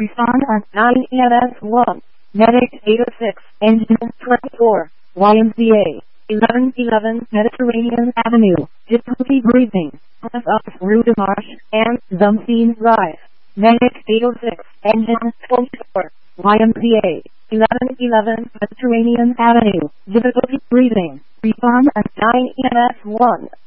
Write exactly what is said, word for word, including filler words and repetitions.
Respond on nine E M S one. Medic eight oh six, Engine twenty-four, Y M C A, eleven eleven Mediterranean Avenue, difficulty breathing, plus up Rue de Marche, and Zumstein Drive. Medic eight oh six, Engine twenty-four, Y M C A, eleven eleven Mediterranean Avenue, difficulty breathing. Respond on nine E M S one.